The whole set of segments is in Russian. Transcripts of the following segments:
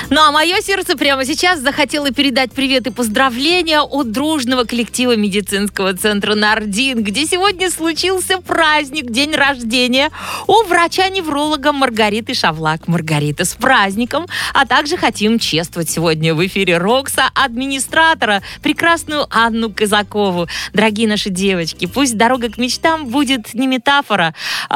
Ну, а мое сердце прямо сейчас захотело передать привет и поздравления от дружного коллектива медицинского центра «Нардин», где сегодня случился праздник, день рождения у врача-невролога Маргариты Шавлак. Маргарита, с праздником! А также хотим чествовать сегодня в эфире Рокса администратора, прекрасную Анну Казакову. Дорогие наши девочки, пусть дорога к мечтам будет не метафора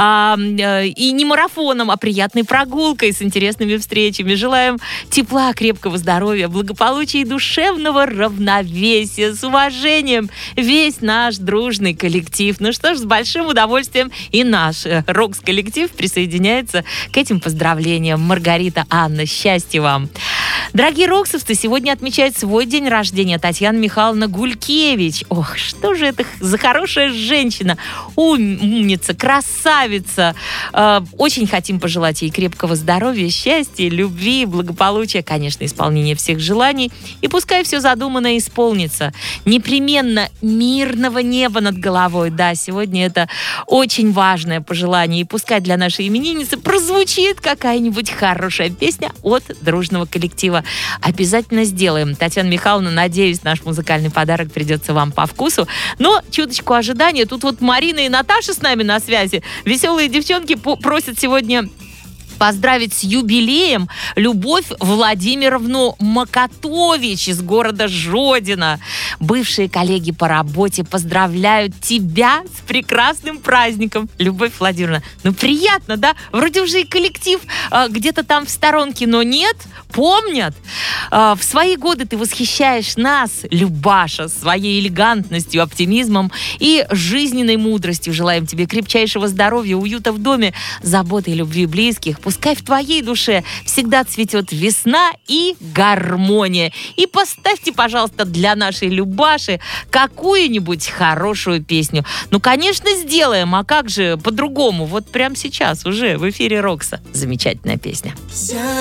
и не марафоном, а приятной прогулкой с интересными встречами. Желаем тепла, крепкого здоровья, благополучия и душевного равновесия. С уважением, весь наш дружный коллектив. Ну что ж, с большим удовольствием и наш Рокс-коллектив присоединяется к этим поздравлениям. Маргарита, Анна, счастья вам! Дорогие роксовцы, сегодня отмечает свой день рождения Татьяна Михайловна Гулькевич. Ох, что же это за хорошая женщина, умница, красавица. Очень хотим пожелать ей крепкого здоровья, счастья, любви, благополучия, конечно, исполнения всех желаний. И пускай все задуманное исполнится. Непременно мирного неба над головой. Да, сегодня это очень важное пожелание. И пускай для нашей именинницы прозвучит какая-нибудь хорошая песня от дружного коллектива. Обязательно сделаем. Татьяна Михайловна, надеюсь, наш музыкальный подарок придется вам по вкусу. Но чуточку ожидания. Тут вот Марина и Наташа с нами на связи. Веселые девчонки просят сегодня поздравить с юбилеем Любовь Владимировну Макатович из города Жодино. Бывшие коллеги по работе поздравляют тебя с прекрасным праздником, Любовь Владимировна. Ну, приятно, да? Вроде уже и коллектив где-то там в сторонке, но нет, помнят. В свои годы ты восхищаешь нас, Любаша, своей элегантностью, оптимизмом и жизненной мудростью. Желаем тебе крепчайшего здоровья, уюта в доме, заботы и любви близких. Пускай в твоей душе всегда цветет весна и гармония. И поставьте, пожалуйста, для нашей Любаши какую-нибудь хорошую песню. Ну, конечно, сделаем, а как же по-другому? Вот прямо сейчас уже в эфире Рокса замечательная песня.